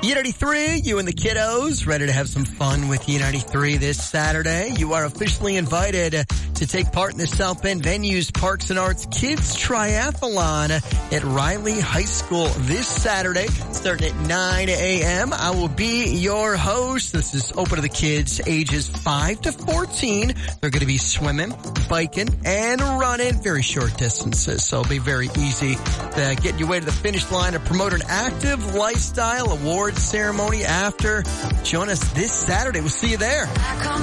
U93, you and the kiddos, ready to have some fun with U93 this Saturday. You are officially invited to take part in the South Bend Venues Parks and Arts Kids Triathlon at Riley High School this Saturday, starting at 9 a.m. I will be your host. This is open to the kids ages 5 to 14. They're going to be swimming, biking, and running very short distances, so it'll be very easy to get your way to the finish line and promote an active lifestyle. Awards ceremony after. Join us this Saturday. We'll see you there.